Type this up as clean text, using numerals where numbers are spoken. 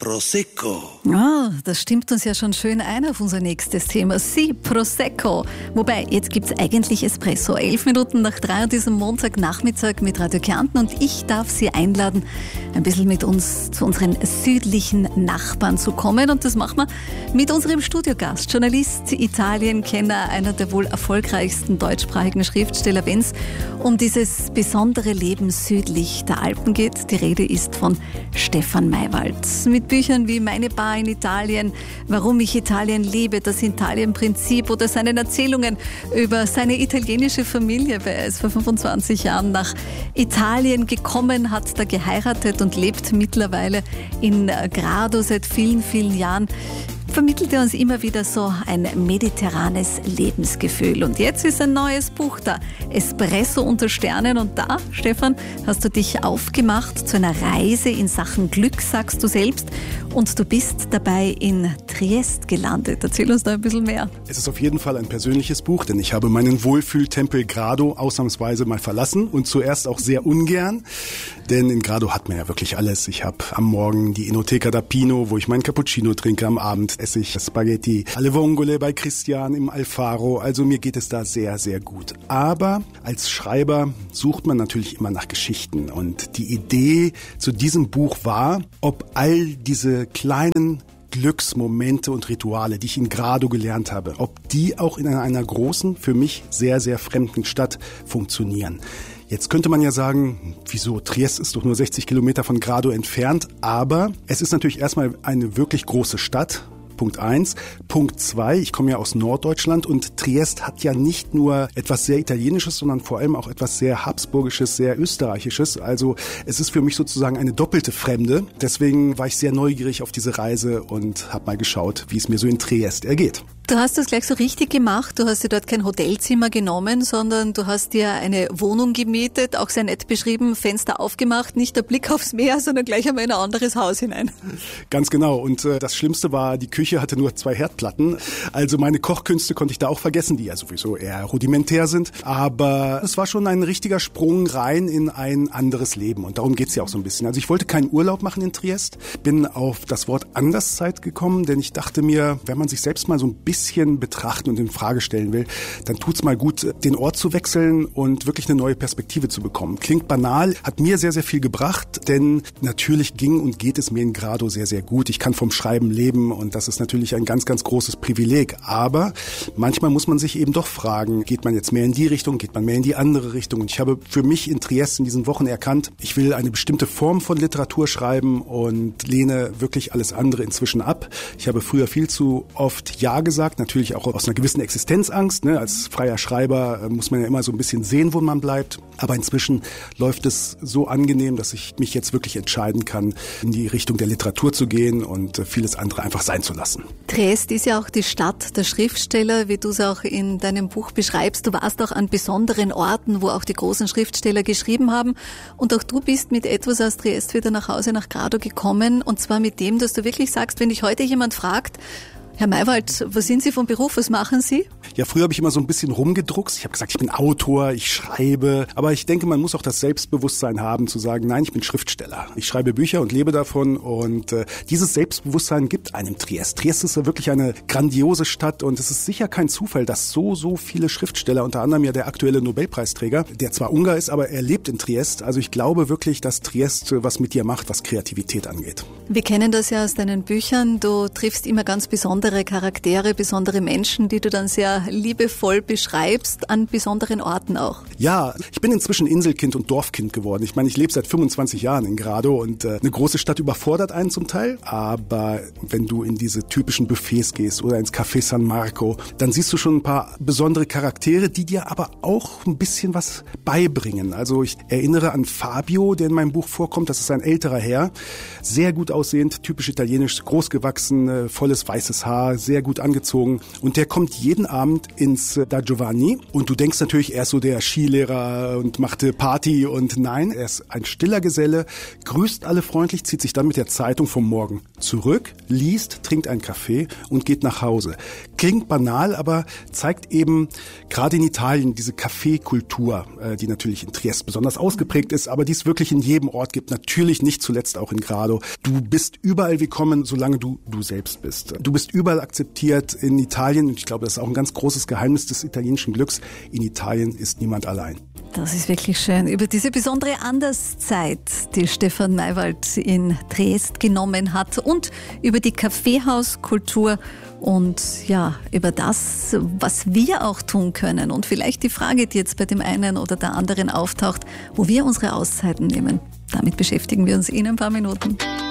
Prosecco. Ah, das stimmt uns ja schon schön ein auf unser nächstes Thema. Sie, Prosecco. Wobei, jetzt gibt's eigentlich Espresso. 11 Minuten nach 3 an diesem Montagnachmittag mit Radio Kärnten und ich darf Sie einladen, ein bisschen mit uns zu unseren südlichen Nachbarn zu kommen. Und das machen wir mit unserem Studiogast, Journalist, Italienkenner, einer der wohl erfolgreichsten deutschsprachigen Schriftsteller, wenn es um dieses besondere Leben südlich der Alpen geht. Die Rede ist von Stefan Maywald. Mit Büchern wie Meine Bar in Italien, Warum ich Italien liebe, das Italienprinzip oder seinen Erzählungen über seine italienische Familie, weil er ist vor 25 Jahren nach Italien gekommen, hat da geheiratet und lebt mittlerweile in Grado seit vielen, vielen Jahren. Vermittelt er uns immer wieder so ein mediterranes Lebensgefühl. Und jetzt ist ein neues Buch da, Espresso unter Sternen. Und da, Stefan, hast du dich aufgemacht zu einer Reise in Sachen Glück, sagst du selbst. Und du bist dabei in Triest gelandet. Erzähl uns da ein bisschen mehr. Es ist auf jeden Fall ein persönliches Buch, denn ich habe meinen Wohlfühltempel Grado ausnahmsweise mal verlassen und zuerst auch sehr ungern. Denn in Grado hat man ja wirklich alles. Ich habe am Morgen die Enoteca da Pino, wo ich meinen Cappuccino trinke. Am Abend esse ich Spaghetti alle Vongole bei Christian im Alfaro. Also mir geht es da sehr, sehr gut. Aber als Schreiber sucht man natürlich immer nach Geschichten. Und die Idee zu diesem Buch war, ob all diese kleinen Glücksmomente und Rituale, die ich in Grado gelernt habe, ob die auch in einer großen, für mich sehr, sehr fremden Stadt funktionieren. Jetzt könnte man ja sagen, wieso, Triest ist doch nur 60 Kilometer von Grado entfernt, aber es ist natürlich erstmal eine wirklich große Stadt. Punkt 1. Punkt 2, ich komme ja aus Norddeutschland und Triest hat ja nicht nur etwas sehr Italienisches, sondern vor allem auch etwas sehr Habsburgisches, sehr Österreichisches. Also es ist für mich sozusagen eine doppelte Fremde. Deswegen war ich sehr neugierig auf diese Reise und habe mal geschaut, wie es mir so in Triest ergeht. Du hast das gleich so richtig gemacht. Du hast dir dort kein Hotelzimmer genommen, sondern du hast dir eine Wohnung gemietet, auch sehr nett beschrieben, Fenster aufgemacht, nicht der Blick aufs Meer, sondern gleich einmal in ein anderes Haus hinein. Ganz genau. Und das Schlimmste war, die Küche hatte nur 2 Herdplatten. Also meine Kochkünste konnte ich da auch vergessen, die ja sowieso eher rudimentär sind. Aber es war schon ein richtiger Sprung rein in ein anderes Leben. Und darum geht's ja auch so ein bisschen. Also ich wollte keinen Urlaub machen in Triest, bin auf das Wort Anderszeit gekommen, denn ich dachte mir, wenn man sich selbst mal so ein bisschen betrachten und in Frage stellen will, dann tut's mal gut, den Ort zu wechseln und wirklich eine neue Perspektive zu bekommen. Klingt banal, hat mir sehr, sehr viel gebracht, denn natürlich ging und geht es mir in Grado sehr, sehr gut. Ich kann vom Schreiben leben und das ist natürlich ein ganz, ganz großes Privileg. Aber manchmal muss man sich eben doch fragen, geht man jetzt mehr in die Richtung, geht man mehr in die andere Richtung? Und ich habe für mich in Triest in diesen Wochen erkannt, ich will eine bestimmte Form von Literatur schreiben und lehne wirklich alles andere inzwischen ab. Ich habe früher viel zu oft Ja gesagt, natürlich auch aus einer gewissen Existenzangst. Ne? Als freier Schreiber muss man ja immer so ein bisschen sehen, wo man bleibt. Aber inzwischen läuft es so angenehm, dass ich mich jetzt wirklich entscheiden kann, in die Richtung der Literatur zu gehen und vieles andere einfach sein zu lassen. Triest ist ja auch die Stadt der Schriftsteller, wie du es auch in deinem Buch beschreibst. Du warst auch an besonderen Orten, wo auch die großen Schriftsteller geschrieben haben. Und auch du bist mit etwas aus Triest wieder nach Hause, nach Grado gekommen. Und zwar mit dem, dass du wirklich sagst, wenn dich heute jemand fragt, Herr Maywald, was sind Sie vom Beruf? Was machen Sie? Ja, früher habe ich immer so ein bisschen rumgedruckst. Ich habe gesagt, ich bin Autor, ich schreibe. Aber ich denke, man muss auch das Selbstbewusstsein haben, zu sagen, nein, ich bin Schriftsteller. Ich schreibe Bücher und lebe davon. Und dieses Selbstbewusstsein gibt einem Triest. Triest ist ja wirklich eine grandiose Stadt. Und es ist sicher kein Zufall, dass so viele Schriftsteller, unter anderem ja der aktuelle Nobelpreisträger, der zwar Ungar ist, aber er lebt in Triest. Also ich glaube wirklich, dass Triest was mit dir macht, was Kreativität angeht. Wir kennen das ja aus deinen Büchern. Du triffst immer ganz besondere Charaktere, besondere Menschen, die du dann sehr liebevoll beschreibst, an besonderen Orten auch. Ja, ich bin inzwischen Inselkind und Dorfkind geworden. Ich meine, ich lebe seit 25 Jahren in Grado und eine große Stadt überfordert einen zum Teil. Aber wenn du in diese typischen Buffets gehst oder ins Café San Marco, dann siehst du schon ein paar besondere Charaktere, die dir aber auch ein bisschen was beibringen. Also ich erinnere an Fabio, der in meinem Buch vorkommt. Das ist ein älterer Herr, sehr gut aussehend, typisch italienisch, großgewachsen, volles weißes Haar, sehr gut angezogen und der kommt jeden Abend ins Da Giovanni und du denkst natürlich, er ist so der Skilehrer und machte Party und nein, er ist ein stiller Geselle, grüßt alle freundlich, zieht sich dann mit der Zeitung vom Morgen zurück, liest, trinkt einen Kaffee und geht nach Hause. Klingt banal, aber zeigt eben gerade in Italien diese Kaffeekultur, die natürlich in Triest besonders ausgeprägt ist, aber die es wirklich in jedem Ort gibt, natürlich nicht zuletzt auch in Grado. Du bist überall willkommen, solange du selbst bist. Du bist überall akzeptiert in Italien und ich glaube, das ist auch ein ganz großes Geheimnis des italienischen Glücks. In Italien ist niemand allein. Das ist wirklich schön. Über diese besondere Anderszeit, die Stefan Maywald in Triest genommen hat und über die Kaffeehauskultur und ja, über das, was wir auch tun können und vielleicht die Frage, die jetzt bei dem einen oder der anderen auftaucht, wo wir unsere Auszeiten nehmen. Damit beschäftigen wir uns in ein paar Minuten.